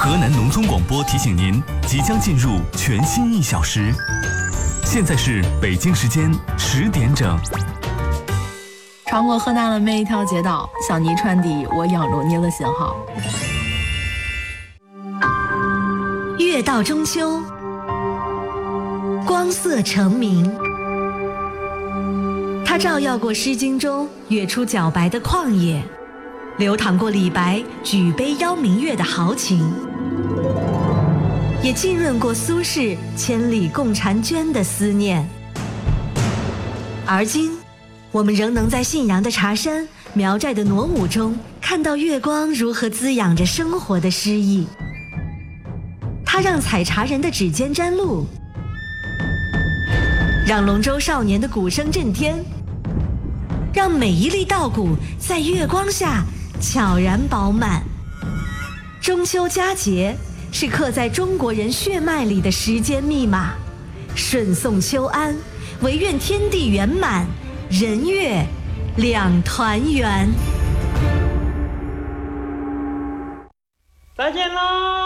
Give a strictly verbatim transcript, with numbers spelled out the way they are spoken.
河南农村广播提醒您，即将进入全新一小时。现在是北京时间十点整。 穿过河南的每一条街道，向你传递我仰着你的信号。 月到中秋，光色成明，它照耀过《诗经》中月出皎白的旷野，流淌过李白举杯邀明月的豪情，也浸润过苏轼千里共婵娟的思念。而今，我们仍能在信阳的茶山、苗寨的傩舞中，看到月光如何滋养着生活的诗意。它让采茶人的指尖沾露，让龙舟少年的鼓声震天，让每一粒稻谷在月光下悄然饱满。中秋佳节是刻在中国人血脉里的时间密码，顺送秋安，唯愿天地圆满，人月两团圆。 再见啦！